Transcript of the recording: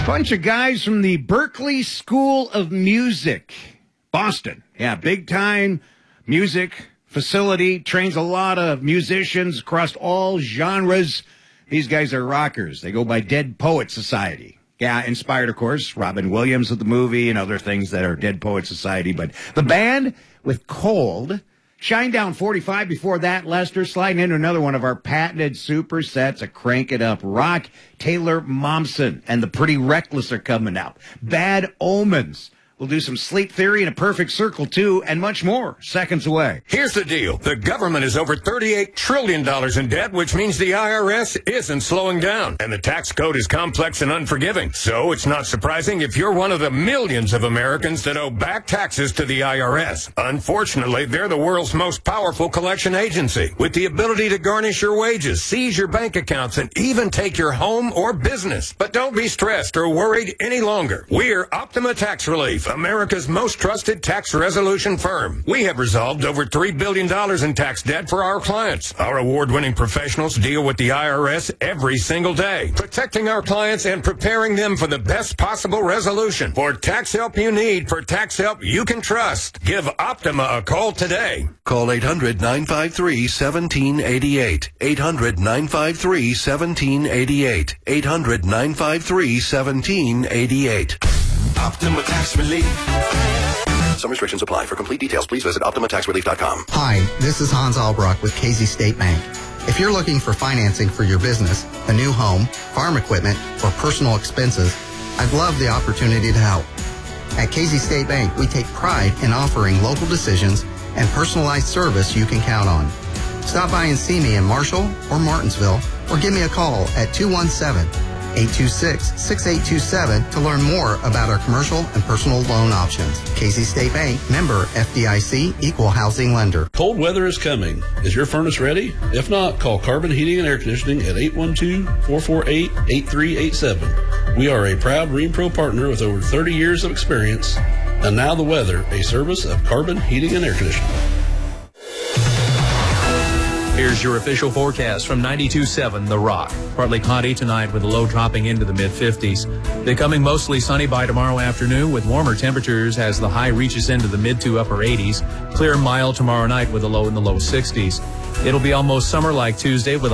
Bunch of guys from the Berklee School of Music, Boston. Yeah, big time music facility, trains a lot of musicians across all genres. These guys are rockers. They go by Dead Poet Society. Yeah, inspired, of course, Robin Williams of the movie and other things that are Dead Poet Society. But the band with Cold, Shinedown 45 before that, Lester, sliding into another one of our patented super sets of Crank It Up rock. Taylor Momsen and the Pretty Reckless are coming out. Bad Omens. We'll do some Sleep Theory and A Perfect Circle, too, and much more seconds away. Here's the deal. The government is over $38 trillion in debt, which means the IRS isn't slowing down. And the tax code is complex and unforgiving. So it's not surprising if you're one of the millions of Americans that owe back taxes to the IRS. Unfortunately, they're the world's most powerful collection agency, with the ability to garnish your wages, seize your bank accounts, and even take your home or business. But don't be stressed or worried any longer. We're Optima Tax Relief, America's most trusted tax resolution firm. We have resolved over $3 billion in tax debt for our clients. Our award-winning professionals deal with the IRS every single day, protecting our clients and preparing them for the best possible resolution. For tax help you need, for tax help you can trust, give Optima a call today. Call 800-953-1788. 800-953-1788. 800-953-1788. Optima Tax Relief. Some restrictions apply. For complete details, please visit OptimaTaxRelief.com. Hi, this is Hans Albrock with Casey State Bank. If you're looking for financing for your business, a new home, farm equipment, or personal expenses, I'd love the opportunity to help. At Casey State Bank, we take pride in offering local decisions and personalized service you can count on. Stop by and see me in Marshall or Martinsville, or give me a call at 217-826-6827 to learn more about our commercial and personal loan options. Casey State Bank, member FDIC, equal housing lender. Cold weather is coming. Is your furnace ready? If not, call Carbon Heating and Air Conditioning at 812-448-8387. We are a proud Marine Pro partner with over 30 years of experience. And now the weather, a service of Carbon Heating and Air Conditioning. Here's your official forecast from 92.7 The Rock. Partly cloudy tonight with a low dropping into the mid-50s. Becoming mostly sunny by tomorrow afternoon with warmer temperatures as the high reaches into the mid to upper 80s. Clear and mild tomorrow night with a low in the low 60s. It'll be almost summer-like Tuesday with